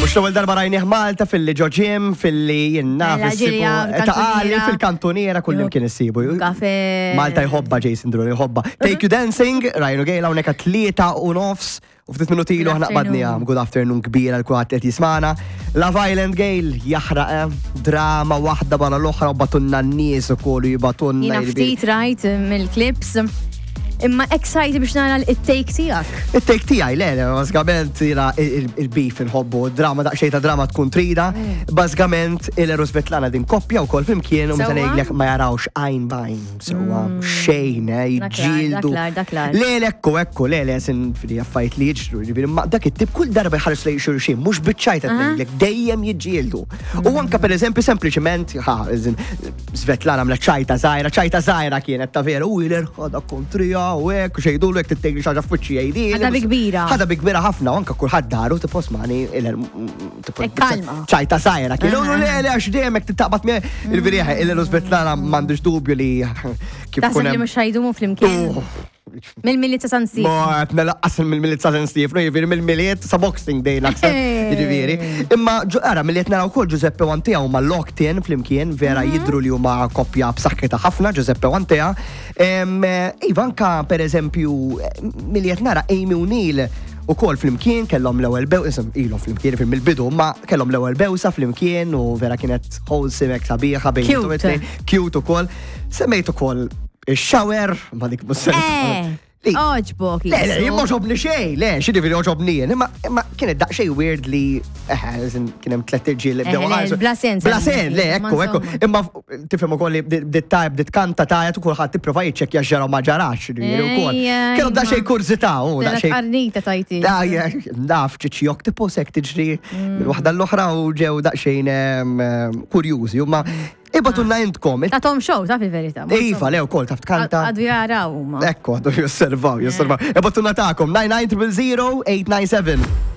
Mux l-ewwel darba rajnih Malta fil-li ġo ġim, fil-li jinnaf taqali fil-kantoniera kullim kien issibu. Malta jħobba Jason Derulo jħobba. Take You Dancing, rajnu gejla hawnhekk 3:09 u ftit minuti ilu aħna qbadniha. Good afternoon kbira l-kulħadd qed jismana. La Violent Gale jaħraq drama waħda barra l-oħra u batunna n-nies ukoll jibatunna. Jiena ftit rajt mill-clips. Imma excited biex nara il-take tijak. Il-take tijaj, le, bażgament il-beef inħobbu, drama daqxej ta' drama tkun trida, bażgament il-Eros Svetlana din koppja u kol fimkien u mżan jgħidlek ma jarawx għajn bajn, sewa xejn, jġildu. Le, ekku, le, sin fidi għaffajt li jġru, ma dak it-tib kull darba jħares li xurxin, mux bitċajta t-nejlek, dejjem jġildu. U anka per eżempju, sempliciment, Svetlana mla ċajta zaħira kienet ta' vera, u il-erħada kontrija, u ekku xejdu l-ek t-tegli xaġa fuċi għajdi. Ħada bikbira. Ħada bikbira ħafna, anka kullħad daru t-pos mani kalma. ċajta sajra, kienu le għax demek t-taqbat me il-virieħ, il-Eros Svetlana mandux dubju li kif kunem. Taħseb li mux ħajdumu fl-imkien? Mill-miliet sa' San Steve. Ma, nalaqqas mill-miliet sa' San Steve, jiviri mill-miliet sa' Boxing Day, l-aksa, jiviri. Imma, miliet naraw kol Giuseppe Wantea u ma' Locked-in fl-imkien, vera jidru li huma koppja b'saħħita ħafna, Giuseppe Wantea. Ivanka, per eżempju, miliet nara Amy O'Neill u kol fl-imkien kellhom l-ewwel bew, ilhom fl-imkien fil-bidu, ma kellhom l-ewwel bewsa fl-imkien u vera kienet wholesome sabiħa bejn cute ukoll. Semmejt ukoll il-shower, ma dik mussent. Oġbok. Le, jimma ġobni xej, le, xidi fil ġobni jien, imma kienet daqxej weird li, kienem tlettirġi li bdew Blasen. Blasen, le, ekku, imma tifhem ukoll li bditt kanta tajat u kulħadd tipprova jiċċekkja ġara ma ġarax, u kol. Kienu daqxej kurzita, u daqxej. Qarnita tajti. Naf ċiċi oktopus hekk tiġri mill-waħda l-oħra u ġew daqxejn kurjużi, imma ibatunna jintkom. Ta' Tom Show, ta' fil-verita. Iva, lew kol, ta' tkanta. Għadu jaraw, ma. Ekku, għadu josservaw. Ibatunna ta'kom, 9900897.